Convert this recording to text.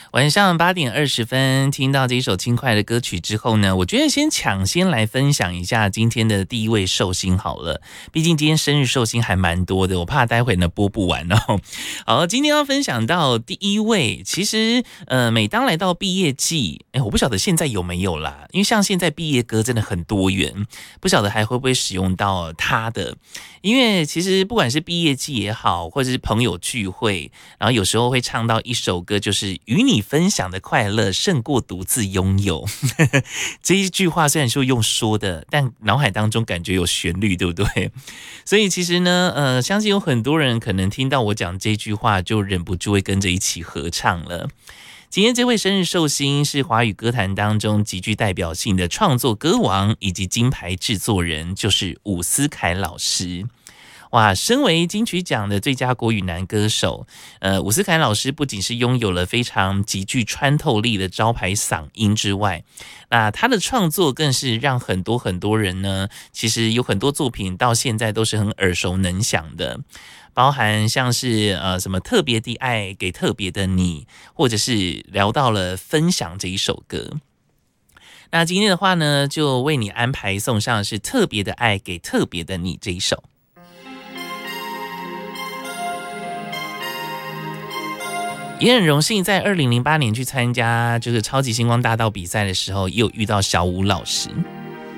晚上8点20分，听到这一首轻快的歌曲之后呢，我觉得抢先来分享一下今天的第一位寿星好了。毕竟今天生日寿星还蛮多的，我怕待会呢播不完哦。好，今天要分享到第一位，其实每当来到毕业季，我不晓得现在有没有啦，因为像现在毕业歌真的很多元，不晓得还会不会使用到他的。因为其实不管是毕业季也好，或者是朋友聚会，然后有时候会唱到一首歌，就是与你分享的快乐胜过独自拥有。这一句话虽然说用说的，但脑海当中感觉有旋律，对不对？所以其实呢，相信有很多人可能听到我讲这句话，就忍不住会跟着一起合唱了。今天这位生日寿星是华语歌坛当中极具代表性的创作歌王以及金牌制作人，就是伍思凯老师。哇，身为金曲奖的最佳国语男歌手，伍思凯老师不仅是拥有了非常极具穿透力的招牌嗓音之外，那他的创作更是让很多人呢，其实有很多作品到现在都是很耳熟能详的，包含像是什么特别的爱给特别的你，或者是聊到了分享这一首歌。那今天的话呢，就为你安排送上是特别的爱给特别的你这一首。也很荣幸在2008年去参加就是超级星光大道比赛的时候，也有遇到小伍老师。